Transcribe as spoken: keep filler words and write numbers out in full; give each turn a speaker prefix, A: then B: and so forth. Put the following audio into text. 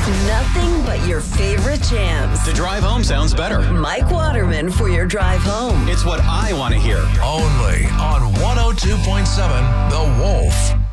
A: Nothing but your favorite jams.
B: The drive home sounds better.
A: Mike Waterman for your drive home.
B: It's what I want to hear.
C: Only on one oh two point seven The Wolf.